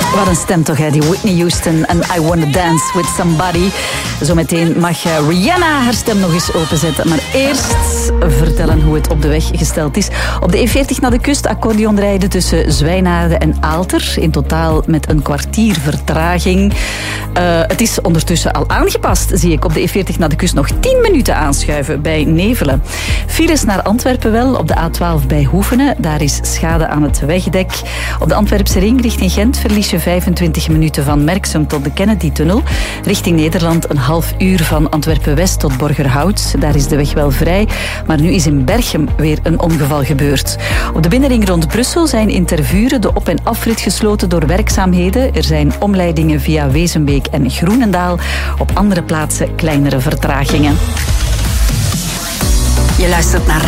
Wat een stem toch, hè? Die Whitney Houston en I Wanna Dance With Somebody. Zometeen mag Rihanna haar stem nog eens openzetten. Maar eerst vertellen hoe het op de weg gesteld is. Op de E40 naar de kust, accordeon rijden tussen Zwijnaarden en Aalter. In totaal met een kwartier vertraging. Het is ondertussen al aangepast, zie ik. Op de E40 naar de kust nog 10 minuten aanschuiven bij Nevelen. Files naar Antwerpen wel. Op de A12 bij Hoevenen. Daar is schade aan het wegdek. Op de Antwerpse ring richting Gent verlies je 25 minuten van Merksem tot de Kennedy-tunnel. Richting Nederland een half uur van Antwerpen-West tot Borgerhout. Daar is de weg wel vrij. Maar nu is in Berchem weer een ongeval gebeurd. Op de binnenring rond Brussel zijn in Tervuren de op- en afrit gesloten door werkzaamheden. Er zijn omleidingen via Wezenbeek en Groenendaal. Op andere plaatsen kleinere vertragingen. Je luistert naar